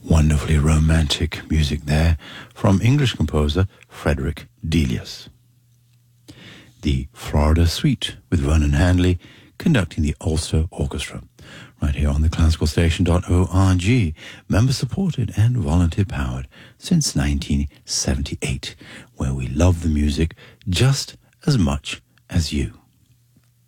Wonderfully romantic music there from English composer Frederick Delius. The Florida Suite with Vernon Handley conducting the Ulster Orchestra, right here on the classicalstation.org, member-supported and volunteer-powered since 1978, where we love the music just as much as you.